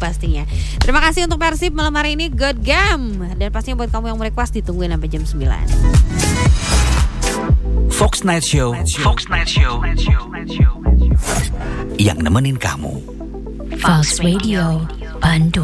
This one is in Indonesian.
pastinya. Terima kasih untuk Persib malam hari ini, good game. Dan pastinya buat kamu yang request ditungguin sampai jam 9. Fox Night Show. Yang nemenin kamu. Fox Radio Bandung.